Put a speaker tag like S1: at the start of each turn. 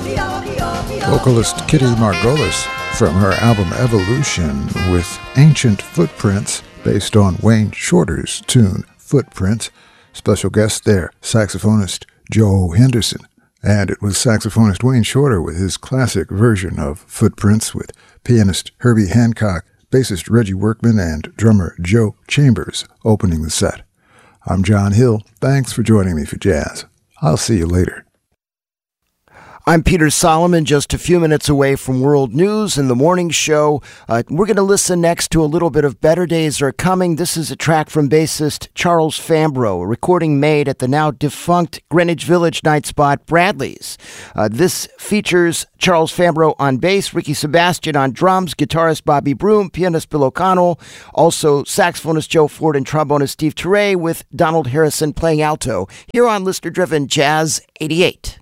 S1: Vocalist Kitty Margolis from her album Evolution with Ancient Footprints based on Wayne Shorter's tune Footprints. Special guest there, saxophonist Joe Henderson. And it was saxophonist Wayne Shorter with his classic version of Footprints with pianist Herbie Hancock, bassist Reggie Workman, and drummer Joe Chambers opening the set. I'm John Hill. Thanks for joining me for jazz. I'll see you later.
S2: I'm Peter Solomon, just a few minutes away from World News and the morning show. We're going to listen next to a little bit of Better Days Are Coming. This is a track from bassist Charles Fambrough, a recording made at the now defunct Greenwich Village night spot Bradley's. This features Charles Fambrough on bass, Ricky Sebastian on drums, guitarist Bobby Broom, pianist Bill O'Connell, also saxophonist Joe Ford and trombonist Steve Turre, with Donald Harrison playing alto, here on Listener Driven Jazz 88.